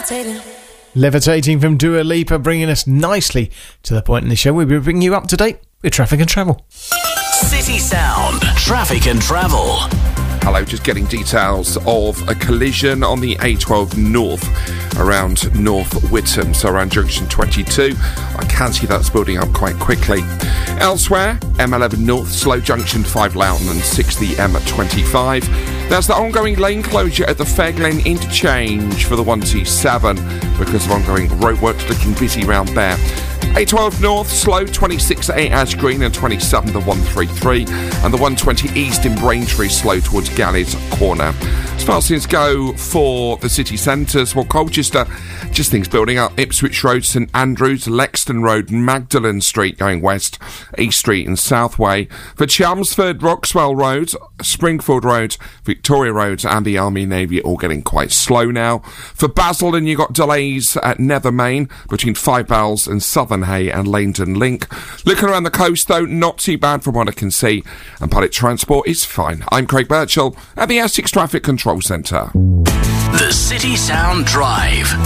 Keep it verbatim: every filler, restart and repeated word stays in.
Levitating. Levitating from Dua Lipa, bringing us nicely to the point in the show where we'll bring you up to date with traffic and travel. City Sound, traffic and travel. Hello, just getting details of a collision on the A twelve North around North Whittam, so around junction twenty-two. I can see that's building up quite quickly. Elsewhere, M eleven North, slow junction five Loughton and six the M twenty-five. There's the ongoing lane closure at the Fairglen interchange for the one two seven because of ongoing roadworks, looking busy round there. A twelve North, slow twenty-six A Ash Green and twenty-seven the one thirty-three, and the one twenty East in Braintree, slow towards Galleys Corner. As far as things go for the city centres, well, Colchester, just things building up. Ipswich Road, St Andrews, Lexton Road, Magdalen Street going west, East Street and Southway. For Chelmsford, Roxwell Road, Springfield Road, Victoria Road and the Army Navy all getting quite slow now. For Basildon, you got delays at Nethermain between Five Bells and Southern Hay and Langdon Link. Looking around the coast, though, not too bad from what I can see, and public transport is fine. I'm Craig Birchall at the Essex Traffic Control Centre. The City Sound Drive